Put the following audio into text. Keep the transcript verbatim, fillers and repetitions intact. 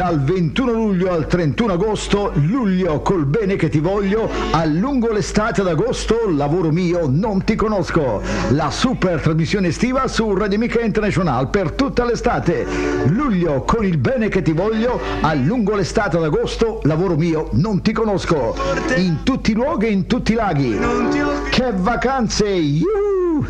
Dal ventuno luglio al trentuno agosto, luglio col bene che ti voglio, a lungo l'estate ad agosto, lavoro mio, non ti conosco. La super trasmissione estiva su Radio Amica International per tutta l'estate. Luglio con il bene che ti voglio, a lungo l'estate ad agosto, lavoro mio, non ti conosco. In tutti i luoghi e in tutti i laghi. Che vacanze! Yuhu!